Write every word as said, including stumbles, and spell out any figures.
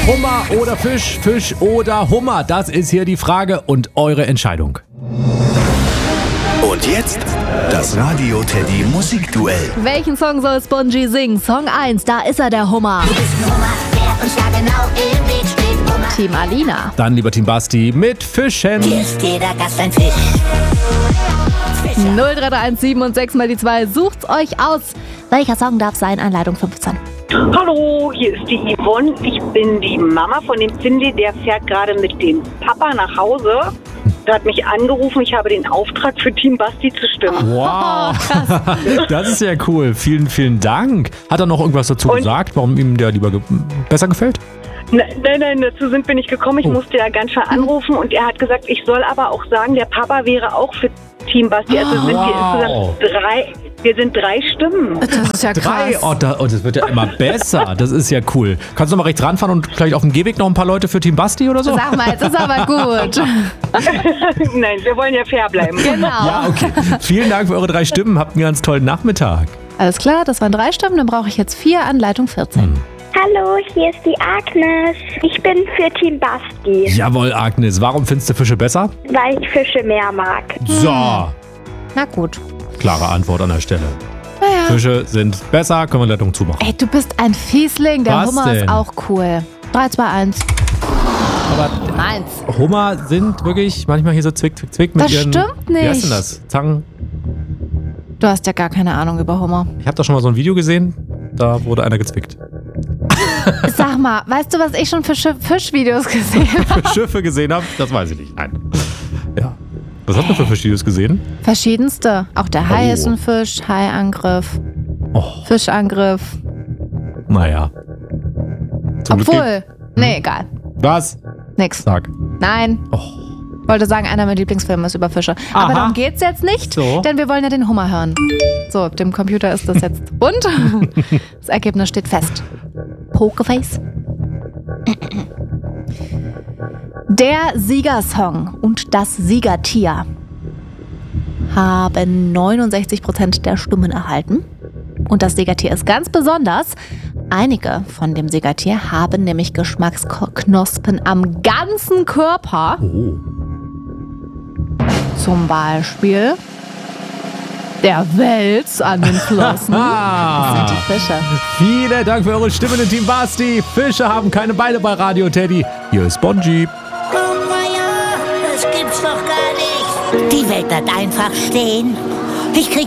Hummer oder Fisch, Fisch oder Hummer? Das ist hier die Frage und eure Entscheidung. Und jetzt das Radio Teddy Musikduell. Welchen Song soll Spongy singen? Song eins, da ist er, der Hummer. Du bist ein Hummer, der uns ja genau im Weg steht. Hummer. Team Alina. Dann lieber Team Basti mit Fischen. Hier ist jeder Gast ein Fisch. Fischer. null drei drei eins sieben und sechs mal die zwei. Sucht's euch aus. Welcher Song darf sein? Anleitung fünfzehn. Hallo, hier ist die Yvonne. Ich bin die Mama von dem Cindy, der fährt gerade mit dem Papa nach Hause. Der hat mich angerufen, ich habe den Auftrag für Team Basti zu stimmen. Wow, das ist ja cool. Vielen, vielen Dank. Hat er noch irgendwas dazu Und? gesagt, warum ihm der lieber ge- besser gefällt? Nein, nein, nein, dazu sind wir nicht gekommen. Ich Oh. musste ja ganz schön anrufen und er hat gesagt, ich soll aber auch sagen, der Papa wäre auch für Team Basti. Also sind wir Wow. insgesamt drei, wir sind drei Stimmen. Das ist ja Drei? krass. Oh, da, oh, das wird ja immer besser. Das ist ja cool. Kannst du noch mal rechts ranfahren und vielleicht auf dem Gehweg noch ein paar Leute für Team Basti oder so? Sag mal, jetzt ist aber gut. Nein, wir wollen ja fair bleiben. Genau. Ja, okay. Vielen Dank für eure drei Stimmen. Habt einen ganz tollen Nachmittag. Alles klar, das waren drei Stimmen, dann brauche ich jetzt vier, Anleitung vierzehn. Hallo, hier ist die Agnes. Ich bin für Team Basti, Jawohl, Agnes. Warum findest du Fische besser? weil ich Fische mehr mag. So, Na gut. klare Antwort an der Stelle. Naja. Fische sind besser, können wir Leitung zumachen. Ey, du bist ein Fiesling. Der Was Hummer denn? ist auch cool. drei, zwei, eins. Aber Eins. Hummer sind wirklich manchmal hier so zwick, zwick, zwick mit Das ihren... stimmt Wie heißt denn nicht. das? Zangen? Du hast ja gar keine Ahnung über Hummer. Ich habe da schon mal so ein Video gesehen, da wurde einer gezwickt. Sag mal, weißt du, was ich schon für Schi- Fischvideos gesehen habe? Für Schiffe gesehen habe, das weiß ich nicht. Nein. Ja. Was habt ihr für Fischvideos gesehen? Verschiedenste. Auch der Hai Oh. ist ein Fisch. Haiangriff. Oh, Fischangriff. naja. Zum Glück Obwohl. Nee, egal. geht- Was? Nix. Sag. Nein. Oh. Ich wollte sagen, einer meiner Lieblingsfilme ist über Fische. Aber Aha. darum geht's jetzt nicht, So. denn wir wollen ja den Hummer hören. So, dem Computer ist das jetzt bunt. Das Ergebnis steht fest. Pokerface. Der Siegersong und das Siegertier haben neunundsechzig Prozent der Stimmen erhalten. Und das Siegertier ist ganz besonders. Einige von dem Siegertier haben nämlich Geschmacksknospen am ganzen Körper. Oh. Zum Beispiel der Wels an den Flossen. Das sind die Fische. Vielen Dank für eure Stimmen in Team Basti. Fische haben keine Beine bei Radio Teddy. Hier ist Spongy. Das gibt's doch gar nicht. Die Welt bleibt einfach stehen. Ich krieg